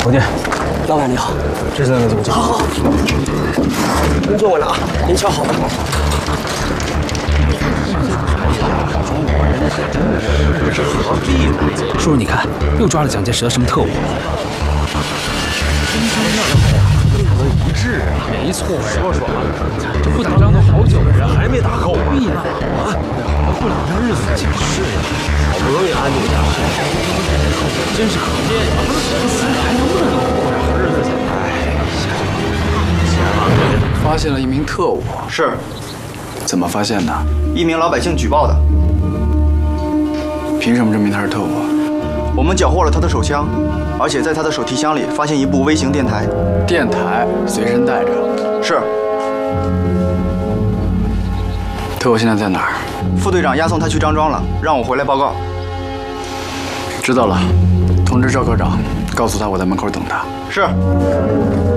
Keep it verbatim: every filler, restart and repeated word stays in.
侯健， 老板你好， 这三个怎么讲？ 好好好，您坐稳了啊，您瞧好了。 这是何必呢？ 叔叔，你看，又抓了蒋介石的什么特务？ 一致啊！ 没错， 说说啊， 这不打仗都好久了， 还没打够必呢啊！ 好过两天日子就是。 好不容易安定下来， 真是可见啊！还能不能过上好日子去？ 哎，钱了， 发现了一名特务， 是， 怎么发现的？ 一名老百姓举报的。 凭什么证明他是特务啊？ 我们缴获了他的手枪，而且在他的手提箱里发现一部微型电台。 电台随身带着。 是。 特务现在在哪儿？ 副队长押送他去张庄了，让我回来报告。 知道了，通知赵科长，告诉他我在门口等他。 是。